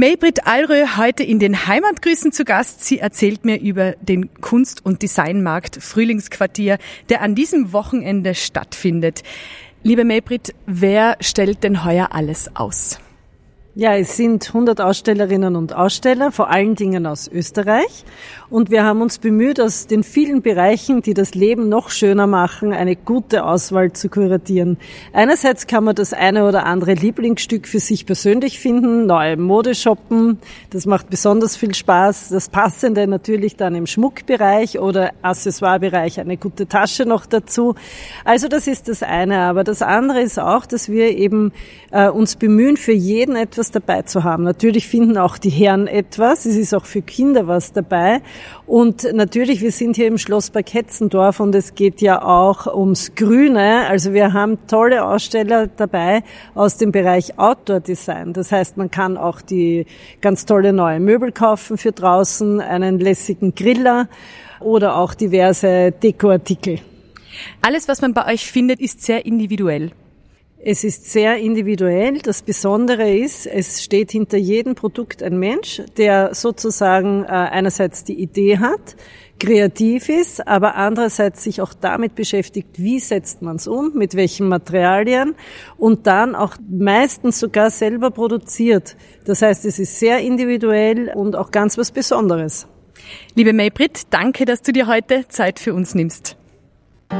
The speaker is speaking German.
Maybrit Alrö heute in den Heimatgrüßen zu Gast. Sie erzählt mir über den Kunst- und Designmarkt Frühlingsquartier, der an diesem Wochenende stattfindet. Liebe Maybrit, wer stellt denn heuer alles aus? Ja, es sind 100 Ausstellerinnen und Aussteller, vor allen Dingen aus Österreich. Und wir haben uns bemüht, aus den vielen Bereichen, die das Leben noch schöner machen, eine gute Auswahl zu kuratieren. Einerseits kann man das eine oder andere Lieblingsstück für sich persönlich finden, neue Mode shoppen. Das macht besonders viel Spaß. Das Passende natürlich dann im Schmuckbereich oder Accessoirebereich, eine gute Tasche noch dazu. Also das ist das eine. Aber das andere ist auch, dass wir eben uns bemühen, für jeden etwas dabei zu haben. Natürlich finden auch die Herren etwas. Es ist auch für Kinder was dabei. Und natürlich, wir sind hier im Schlosspark Hetzendorf und es geht ja auch ums Grüne. Also wir haben tolle Aussteller dabei aus dem Bereich Outdoor Design. Das heißt, man kann auch die ganz tolle neue Möbel kaufen für draußen, einen lässigen Griller oder auch diverse Dekoartikel. Alles, was man bei euch findet, ist sehr individuell. Es ist sehr individuell. Das Besondere ist, es steht hinter jedem Produkt ein Mensch, der sozusagen einerseits die Idee hat, kreativ ist, aber andererseits sich auch damit beschäftigt, wie setzt man es um, mit welchen Materialien und dann auch meistens sogar selber produziert. Das heißt, es ist sehr individuell und auch ganz was Besonderes. Liebe Maybrit, danke, dass du dir heute Zeit für uns nimmst.